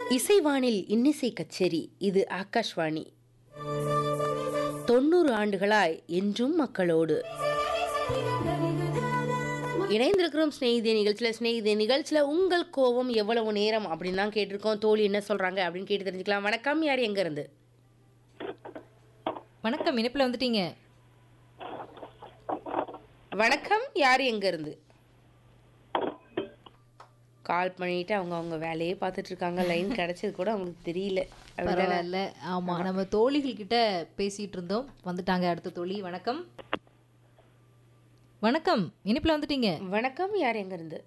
இசைவானில் இன்னிசை கச்சேரி. இது ஆகாஷ்வாணி. 90 ஆண்டுகளாய் என்றும் மக்களோடு இணைந்திருக்கிறோம். ஸ்நேகிதி நிகழ்ச்சியில் உங்கள் கோபம் எவ்வளவு நேரம் அப்படின்னு தான் கேட்டிருக்கோம். தோழி என்ன சொல்றாங்க அப்படின்னு கேட்டு தெரிஞ்சுக்கலாம். வணக்கம், யார் எங்க இருந்து? வணக்கம், இணைப்பில் வந்துட்டீங்க. வணக்கம், யார் எங்க இருந்து? கால் பண்ணிட்டு அவங்க வேலையே பார்த்துட்டு இருக்காங்க. லைன் கிடைச்சது கூட அவங்களுக்கு தெரியல. பரவாயில்ல. ஆமா, நம்ம தோழிகள் கிட்ட பேசிட்டு இருந்தோம். வந்துட்டாங்க அடுத்த தோழி. வணக்கம். வணக்கம், இணைப்பில் வந்துட்டீங்க. வணக்கம், யார் எங்க இருந்து?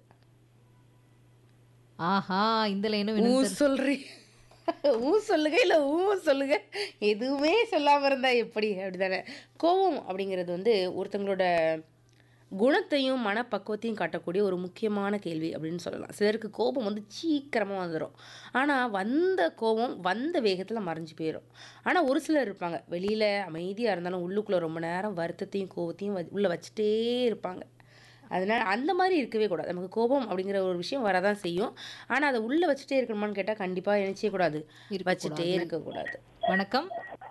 ஆஹா, இந்த லைனும் சொல்றீங்க. சொல்லுங்க, இல்ல சொல்லுங்க. எதுவுமே சொல்லாம இருந்தா எப்படி? அப்படிதானே. கோபம் அப்படிங்கிறது வந்து ஒருத்தங்களோட குணத்தையும் மனப்பக்குவத்தையும் காட்டக்கூடிய ஒரு முக்கியமான கேள்வி அப்படின்னு சொல்லலாம். சிலருக்கு கோபம் வந்து சீக்கிரமாக வந்துடும். ஆனால் வந்த கோபம் வந்த வேகத்தில் மறைஞ்சு போயிடும். ஆனால் ஒரு சிலர் இருப்பாங்க, வெளியில் அமைதியாக இருந்தாலும் உள்ளுக்குள்ளே ரொம்ப நேரம் வருத்தத்தையும் கோபத்தையும் உள்ளே வச்சுட்டே இருப்பாங்க. அதனால் அந்த மாதிரி இருக்கவே கூடாது. நமக்கு கோபம் அப்படிங்கிற ஒரு விஷயம் வரதான் செய்யும். ஆனால் அதை உள்ளே வச்சுட்டே இருக்கணுமான்னு கேட்டால் கண்டிப்பாக நினைச்சே கூடாது, வச்சுட்டே இருக்கக்கூடாது. வணக்கம்.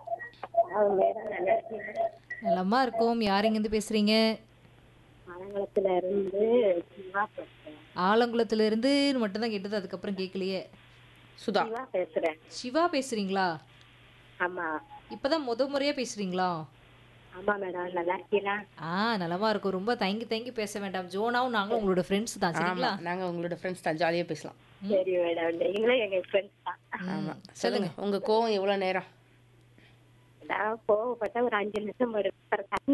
நலமா இருக்கோம். யார் எங்கேருந்து பேசுறீங்க? ஆலங்குளத்துல இருந்து மட்டும்தான் கேட்டது, அதுக்கப்புறம் கேட்கலையே. சுதா பேசுறேன். சிவா பேசுறீங்களா? ஆமா. இப்பதான் முறையா பேசுறீங்களா? ஆமா மேடம், நல்லா இருக்கீங்களா? நலமா இருக்கும். ரொம்ப தயங்கி பேச வேண்டாம். ஜோனாவும் நாங்களும் உங்களோட ஃப்ரெண்ட்ஸ் தான், சரிங்களா? நாங்க உங்களோட ஃப்ரெண்ட்ஸ் தான், ஜாலியா பேசலாம். சரி மேடம், நீங்களும் எங்க ஃப்ரெண்ட்ஸ் தான். ஆமா, சொல்லுங்க. உங்க கோவம் எவ்வளவு நேரம்? நான் கோவப்பட்ட ஒரு 5 நிமிஷம் தண்ணி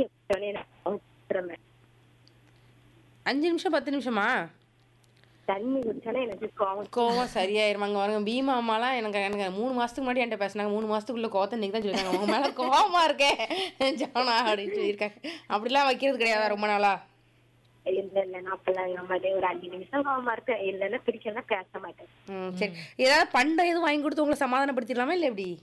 5 நிமிஷம் 10 நிமிஷமா? தண்ணி குடிச்சாலே எனக்கு கோவம் சரியாயிருமாங்க. பாருங்க, பீமா அம்மாலாம் எனக்கு 3 மாசத்துக்கு முன்னாடி என்கிட்ட பேசினாங்க. 3 மாசத்துக்குள்ள கோவத்தை இன்னைக்கு தான் சொல்லிருக்காங்க. உங்க மேல கோவமா இருக்கேன் ஜானா அப்படின்னு சொல்லியிருக்காங்க. அப்படிலாம் வைக்கிறது கிடையாதா ரொம்ப நாளா? இல்ல நான் அப்பெல்லாம் ஒரு 5 நிமிஷம் கோவமா இருக்கேன். இல்லைன்னா பிடிக்கலாம், பேச மாட்டேன். சரி, ஏதாவது பண்டம் எதுவும் வாங்கி கொடுத்து உங்களை சமாதானப்படுத்திடலாமா இல்லை எப்படி?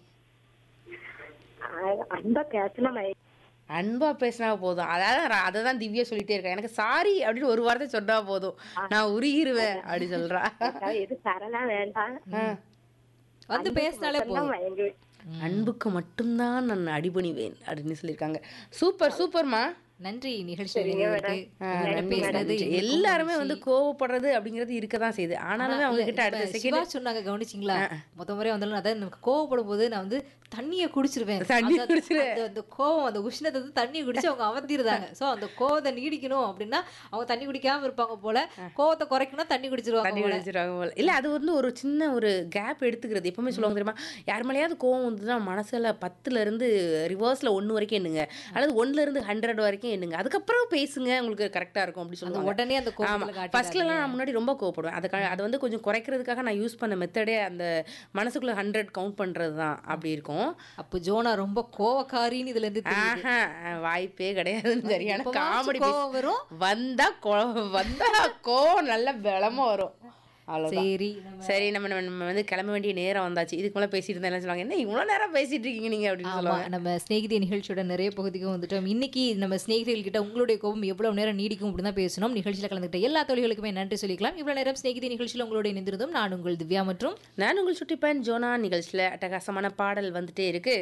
அன்பா பேசலாம். அன்பா பேசினா போதும். அதாவது அதை தான் திவ்யா சொல்லிட்டே இருக்கேன். எனக்கு சாரி அப்படின்னு ஒரு வார்த்தை சொன்னா போதும், நான் உருகிருவேன் அப்படி சொல்றா. எது தரலாம் வேண்டாம், வந்து பேசினாலே போதும். அன்புக்கு மட்டும்தான் நான் அடிபணிவேன் அப்படின்னு சொல்லியிருக்காங்க. சூப்பர்மா, நன்றி. நிகழ்ச்சி பேசுறது எல்லாருமே வந்து கோவப்படுறது அப்படிங்கிறது இருக்கதான் செய்யுது. ஆனாலுமே அவங்க கிட்ட அடுத்த செகண்ட் சொன்னாங்க, கவனிச்சிங்களா? முறையா வந்தாலும் அதான் கோவப்படும் போது நான் வந்து தண்ணியை குடிச்சிருவேன். அந்த கோவம், அந்த உஷ்ணத்தை வந்து தண்ணியை குடிச்சு அவங்க அவந்திருந்தாங்க. சோ அந்த கோவத்தை நீடிக்கணும் அப்படின்னா அவங்க தண்ணி குடிக்காம இருப்பாங்க போல. கோவத்தை குறைக்கணும், தண்ணி குடிச்சிருவாங்க போல. இல்ல, அது வந்து ஒரு சின்ன ஒரு கேப் எடுத்துக்கிறது. எப்பவுமே சொல்லுவாங்க தெரியுமா, யார் மேலேயாவது கோவம் வந்துன்னா மனசுல 10ல இருந்து ரிவர்ஸ்ல 1 வரைக்கும் எண்ணுங்க, அல்லது 1ல இருந்து 100 வரைக்கும் எண்ணுங்க, அதுக்கப்புறம் பேசுங்க, உங்களுக்கு கரெக்டா இருக்கும் அப்படி சொல்லுவாங்க. உடனே அந்த ஃபர்ஸ்ட்ல எல்லாம் நான் முன்னாடி ரொம்ப கோவப்படுவேன். அதை வந்து கொஞ்சம் குறைக்கிறதுக்காக நான் யூஸ் பண்ண மெத்தடே அந்த மனசுக்குள்ள 100 கவுண்ட் பண்றது தான். அப்படி இருக்கும். அப்போ ஜோனா ரொம்ப கோவக்காரின்னு இதுல இருந்து வாய்ப்பே கிடையாதுன்னு சரியான காமெடி வரும். வந்தா கோவம் நல்ல பலமா வரும். சரி, நம்ம வந்து கிளம்ப வேண்டிய நேரம் வந்தாச்சு. இதுக்கு மேல பேசிட்டு இருந்தா என்ன சொல்லுவாங்க, என்ன இவ்வளவு நேரம் பேசிட்டு இருக்கீங்க நீங்க அப்படின்னு சொல்லுவாங்க. நம்ம ஸ்நேகிதி நிகழ்ச்சியோட நிறைய பகுதிக்கும் வந்துட்டோம். இன்னைக்கு நம்ம ஸ்நேகிதிகள் கிட்ட உங்களுடைய கோபம் எவ்வளவு நேரம் நீடிக்கும் அப்படின்னு தான் பேசணும். நிகழ்ச்சியில கலந்துக்கிட்ட எல்லா தோழிகளுக்குமே நன்றி சொல்லிக்கலாம். இவ்வளவு நேரம் ஸ்நேகிதி நிகழ்ச்சியில உங்களோட இணைந்திருந்தோம். நான் உங்கள் திவ்யா மற்றும் நான் உங்கள் சுட்டிப்பேன் ஜோனா. நிகழ்ச்சியில அட்டகாசமான பாடல் வந்துட்டே இருக்கு.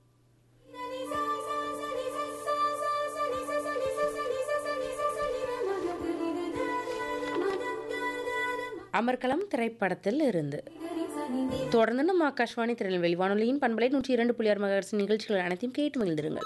அமர்கலம் திரைப்படத்தில் இருந்து தொடர்ந்து நம்ம ஆகாஷ்வாணி திருநெல்வேலி வானொலியின் பண்பலை 102.6 மெகாஹெர்ட்ஸ் நிகழ்ச்சிகள் அனைத்தையும் கேட்டு மகிழ்ந்திருங்கள்.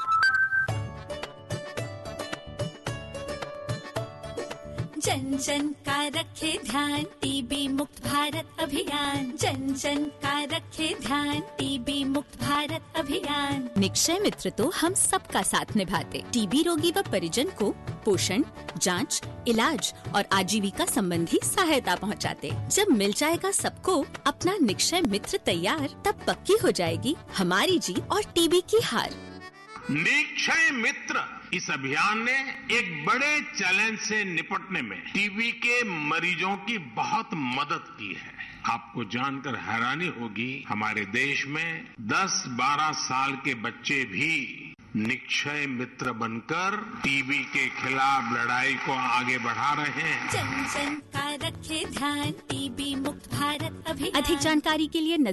जन जन का रखे ध्यान, टीबी मुक्त भारत अभियान। जन जन का रखे ध्यान, टीबी मुक्त भारत अभियान। निक्षय मित्र तो हम सबका साथ निभाते। टीबी रोगी व परिजन को पोषण, जांच, इलाज और आजीविका संबंधी सहायता पहुंचाते। जब मिल जाएगा सबको अपना निक्षय मित्र तैयार, तब पक्की हो जाएगी हमारी जीत और टीबी की हार। निक्षय मित्र इस अभियान ने एक बड़े चैलेंज से निपटने में टीबी के मरीजों की बहुत मदद की है। आपको जानकर हैरानी होगी, हमारे देश में 10-12 साल के बच्चे भी निक्षय मित्र बनकर टीबी के खिलाफ लड़ाई को आगे बढ़ा रहे हैं। जन जन का रखे ध्यान, टीबी मुक्त भारत अभियान। अधिक जानकारी के लिए